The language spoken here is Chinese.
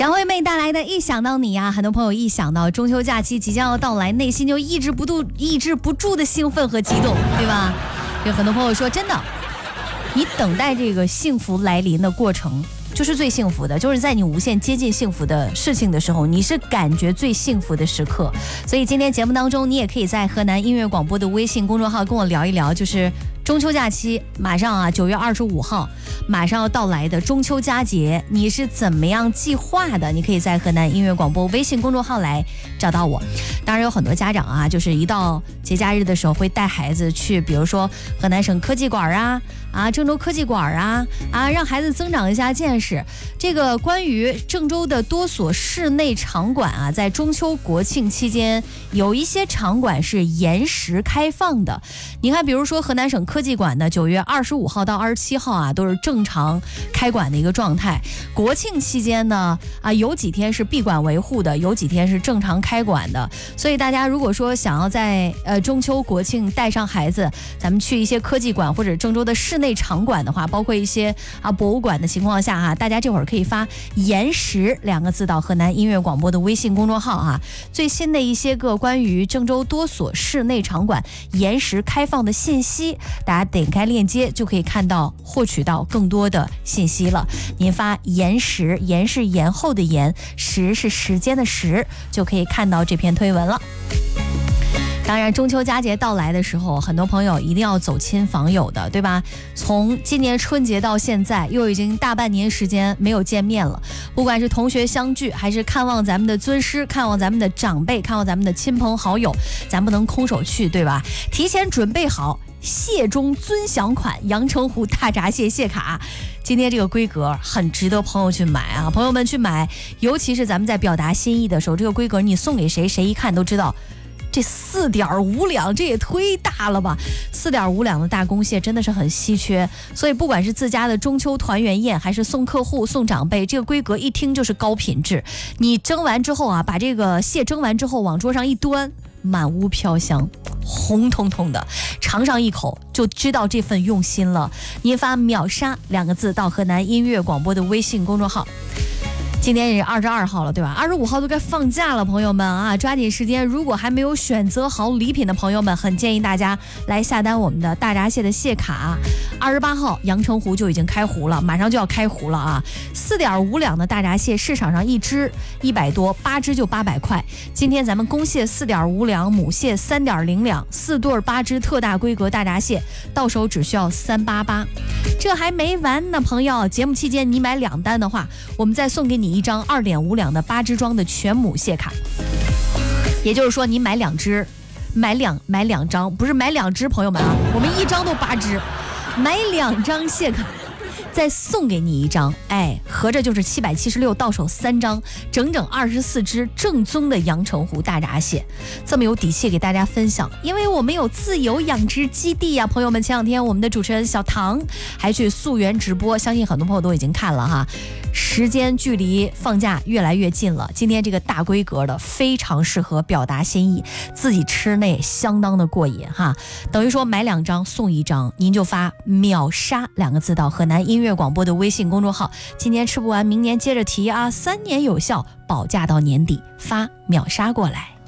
张惠妹带来的一想到你啊，很多朋友一想到中秋假期即将要到来，内心就抑制不住的兴奋和激动，对吧？有很多朋友说，真的，你等待这个幸福来临的过程就是最幸福的，就是在你无限接近幸福的事情的时候，你是感觉最幸福的时刻。所以今天节目当中，你也可以在河南音乐广播的微信公众号跟我聊一聊，就是中秋假期马上啊，9月25号马上要到来的中秋佳节，你是怎么样计划的？你可以在河南音乐广播微信公众号来找到我。当然有很多家长啊，就是一到节假日的时候会带孩子去，比如说河南省科技馆郑州科技馆让孩子增长一下见识。这个关于郑州的多所室内场馆啊，在中秋国庆期间有一些场馆是延时开放的。你看，比如说河南省科技馆呢，9月25号到27号啊，都是正常开馆的一个状态。国庆期间呢，有几天是闭馆维护的，有几天是正常开馆的。所以大家如果说想要在中秋国庆带上孩子，咱们去一些科技馆或者郑州的室内场馆的话，包括一些博物馆的情况下大家这会儿可以发延时2个字到河南音乐广播的微信公众号最新的一些个关于郑州多所室内场馆延时开放的信息，大家点开链接就可以看到获取到更多的信息了。您发延时，延是延后的延，时是时间的时，就可以看到这篇推文了。当然中秋佳节到来的时候，很多朋友一定要走亲访友的，对吧？从今年春节到现在又已经大半年时间没有见面了，不管是同学相聚，还是看望咱们的尊师，看望咱们的长辈，看望咱们的亲朋好友，咱不能空手去，对吧？提前准备好蟹中尊享款阳澄湖大闸蟹蟹卡，今天这个规格很值得朋友去买朋友们去买，尤其是咱们在表达心意的时候，这个规格你送给谁，谁一看都知道这4.5两，这也忒大了吧！4.5两的大公蟹真的是很稀缺，所以不管是自家的中秋团圆宴，还是送客户、送长辈，这个规格一听就是高品质。你蒸完之后把这个蟹蒸完之后往桌上一端，满屋飘香，红彤彤的，尝上一口就知道这份用心了。您发秒杀2个字到河南音乐广播的微信公众号。今天也是22号了，对吧？25号都该放假了，朋友们抓紧时间。如果还没有选择好礼品的朋友们，很建议大家来下单我们的大闸蟹的蟹卡。28号阳澄湖就已经开湖了，马上就要开湖了4.5两的大闸蟹，市场上一只100多，8只就800块。今天咱们公蟹4.5两，母蟹3.0两，4对8只特大规格大闸蟹，到手只需要388。这还没完呢，朋友！节目期间你买2单的话，我们再送给你一张2.5两的8只装的全母蟹卡。也就是说，你买2只，买两张，不是买2只，朋友们我们一张都8只，买2张蟹卡。再送给你一张，合着就是776，到手3张，整整24只正宗的阳澄湖大闸蟹，这么有底气给大家分享，因为我们有自由养殖基地朋友们，前2天我们的主持人小唐还去溯源直播，相信很多朋友都已经看了时间距离放假越来越近了，今天这个大规格的非常适合表达心意，自己吃那也相当的过瘾等于说买2张送1张，您就发秒杀2个字到河南音乐广播的微信公众号。今年吃不完，明年接着提3年有效，保价到年底，发秒杀过来。